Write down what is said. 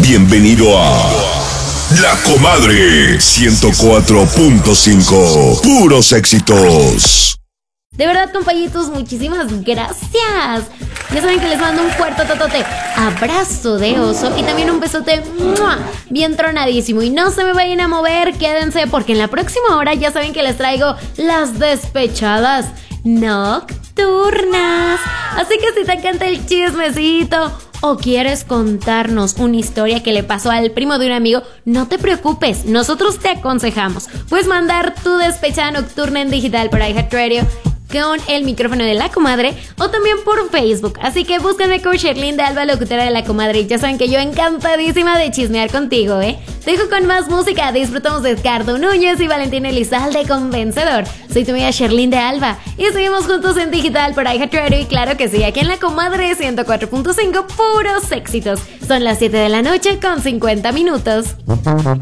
Bienvenido a La Comadre 104.5. Puros éxitos. De verdad, compañitos, muchísimas gracias. Ya saben que les mando un fuerte totote abrazo de oso y también un besote ¡mua! Bien tronadísimo. Y no se me vayan a mover, quédense porque en la próxima hora ya saben que les traigo las despechadas nocturnas. Así que si te encanta el chismecito o quieres contarnos una historia que le pasó al primo de un amigo, no te preocupes, nosotros te aconsejamos. Puedes mandar tu despechada nocturna en digital por iHeartRadio con el micrófono de La Comadre o también por Facebook. Así que búsquenme con Sherlyn de Alba, locutora de La Comadre. Y ya saben que yo encantadísima de chismear contigo, ¿eh? Te dejo con más música. Disfrutamos de Edgardo Núñez y Valentín Elizalde con Vencedor. Soy tu amiga Sherlyn de Alba y seguimos juntos en digital por iHeartRadio. Y claro que sí, aquí en La Comadre 104.5, puros éxitos. Son las 7 de la noche con 50 minutos.